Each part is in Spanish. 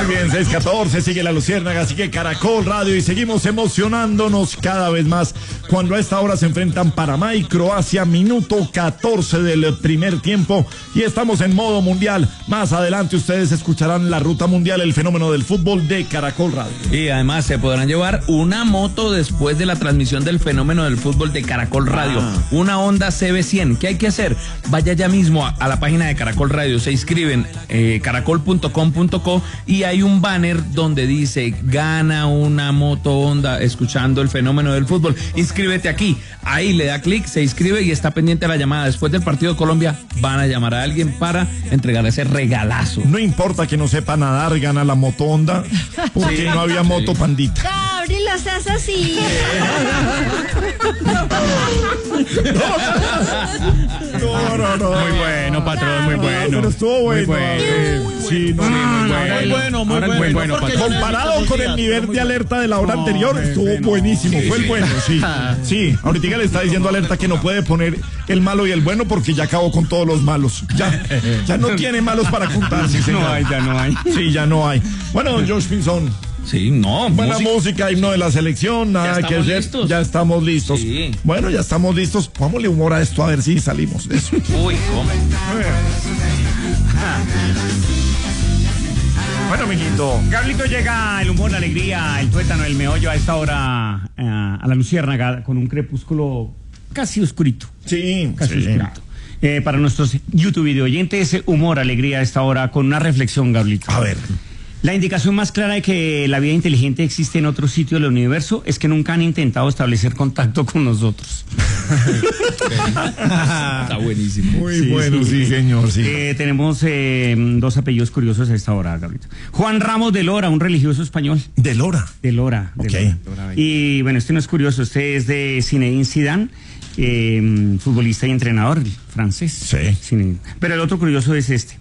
bien, 6:14, sigue la Luciérnaga, sigue Caracol Radio y seguimos emocionándonos cada vez más cuando a esta hora se enfrentan Panamá y Croacia, minuto 14 del primer tiempo y estamos en modo mundial. Más adelante ustedes escucharán la ruta mundial, el fenómeno del fútbol de Caracol Radio. Y además se podrán llevar una moto después de la transmisión del fenómeno del fútbol de Caracol Radio, una Honda CB100. ¿Qué hay que hacer? Vaya ya mismo a la página de Caracol Radio, se inscriben caracol.com.co y hay un banner donde dice gana una moto Honda escuchando el fenómeno del fútbol. Inscríbete aquí, ahí le da clic, se inscribe y está pendiente a la llamada. Después del partido de Colombia van a llamar a alguien para entregar ese regalazo. No importa que no sepa nadar, gana la moto Honda porque no había moto Pandita. Gabriel, lo seas así. No. Muy bueno, patrón, muy bueno. Pero estuvo bueno. Sí, muy bueno, patrón. Comparado con el nivel de alerta de la hora anterior, estuvo buenísimo. Fue el bueno, sí. Sí, ahorita le está diciendo alerta que no puede poner el malo y el bueno porque ya acabó con todos los malos. Ya no tiene malos para contar. Ya no hay. Sí, ya no hay. Bueno, Josh Pinzón. Sí, no. Buena música, himno de la selección, nada que hacer. Ya estamos listos. Sí. Bueno, ya estamos listos. Póngale humor a esto a ver si salimos de eso. Uy, ¿cómo? Bueno, amiguito. Carlito, llega el humor, la alegría, el tuétano, el meollo a esta hora a la Luciérnaga con un crepúsculo casi oscurito. Sí, Casi oscurito. Para nuestros YouTube video oyentes, humor, alegría a esta hora con una reflexión, Gabrielito. A ver. La indicación más clara de que la vida inteligente existe en otro sitio del universo es que nunca han intentado establecer contacto con nosotros. Está buenísimo. Muy bueno, sí, señor, sí. Tenemos dos apellidos curiosos a esta hora, Gabriel. Juan Ramos de Lora, un religioso español. De Lora. De Lora. Ok. Lora. Y bueno, este no es curioso, este es de Zinedine Zidane, futbolista y entrenador francés. Sí. Pero el otro curioso es este.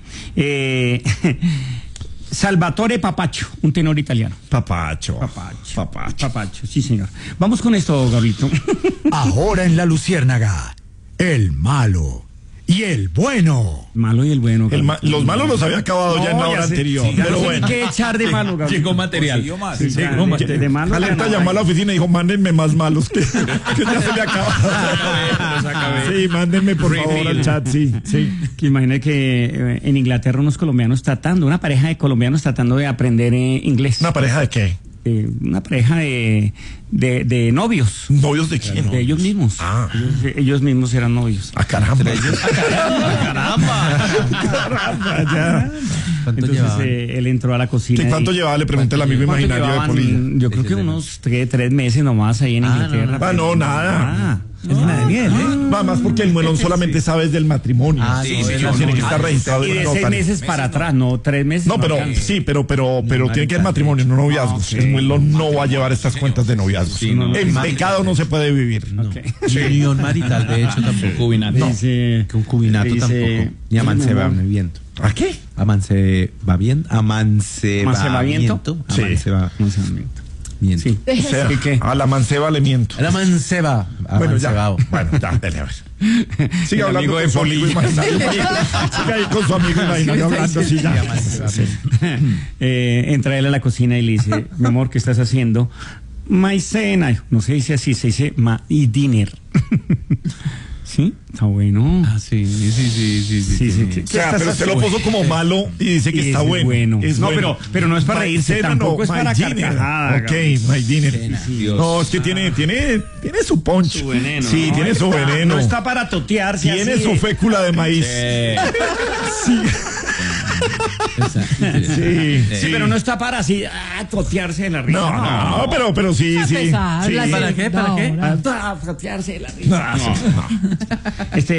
Salvatore Papaccio, un tenor italiano. Papaccio, sí, señor. Vamos con esto, Gabrielito. Ahora en la Luciérnaga, el malo y el bueno. Malo y el bueno. Los malos los había acabado ya en la hora anterior. Sí, pero bueno. ¿Qué echar de malo, Gabriel? Llegó material. De malo. Alerta llamó a la oficina y dijo, mándenme más malos, que ya se me acaba. Sí, mándenme por favor al chat, sí. Que imagine que en Inglaterra una pareja de colombianos tratando de aprender inglés. ¿Una pareja de qué? Una pareja de novios. ¿Novios de quién? De ellos mismos. Ellos mismos eran novios. ¡Ah, caramba! Ya. Entonces él entró a la cocina. ¿Cuánto llevaba? Le pregunté al amigo imaginario de Polilla. Yo creo que unos 3 meses nomás ahí en Inglaterra. No, nada. Es una de miel, Va más porque el muelón solamente sabe del matrimonio. Tiene que estar registrado. Y de 6 meses para atrás, no 3 meses. No, pero sí, pero tiene que haber matrimonio, no noviazgos. El muelón no va a llevar estas cuentas de noviazgos. En pecado no se puede vivir. Unión marital, de hecho, tampoco. Cubinato. Que un cubinato tampoco. Ni amancebamiento. ¿A qué? Amancebamiento. ¿Amancebamiento? Amancebamiento. Sí. O sea, a la manceba le miento. A la manceba. Bueno, ya, dale a ver. Sigue hablando con su amigo imaginario. Sigue ahí con su amigo imaginario hablando así ya. Entra él a la cocina y le dice, mi amor, ¿qué estás haciendo? Maicena. No se dice así, se dice y dinner. ¿Sí? Está bueno. Sí. O sea, pero usted lo puso como malo y dice que está bueno. Pero no es para reírse, tampoco es para carcajada. Ok, my dinner. No, es que tiene su punch. Su veneno. Sí, tiene su veneno. No está para totearse. Tiene su fécula de maíz. Sí. Sí, pero no está para así totearse de la risa. No, pero sí. ¿Para qué? Totearse de la risa.